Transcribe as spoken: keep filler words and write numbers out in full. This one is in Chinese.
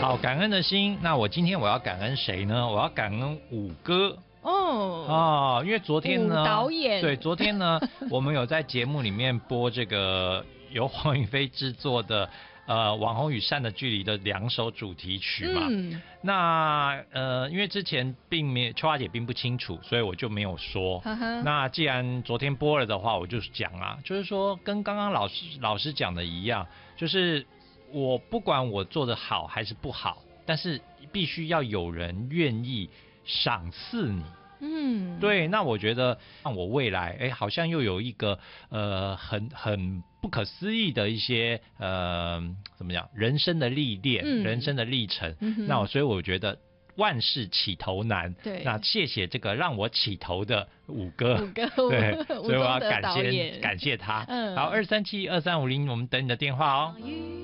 好，感恩的心。那我今天我要感恩谁呢？我要感恩五哥。 哦哦，因为昨天呢， 武导演对，昨天呢，我们有在节目里面播这个由黄宇飞制作的呃《网红与善的距离》的两首主题曲嘛。嗯、那呃，因为之前并没秋华姐并不清楚，所以我就没有说。呵呵那既然昨天播了的话，我就讲啊，就是说跟刚刚老师老师讲的一样，就是我不管我做的好还是不好，但是必须要有人愿意赏赐你。嗯，对，那我觉得让我未来哎，好像又有一个呃很很不可思议的一些呃怎么讲人生的历练、嗯、人生的历程。嗯、那我所以我觉得万事起头难。对，那谢谢这个让我起头的五哥。五哥，对，所以我要感谢感谢他。嗯，好，二三七二三五零，我们等你的电话哦。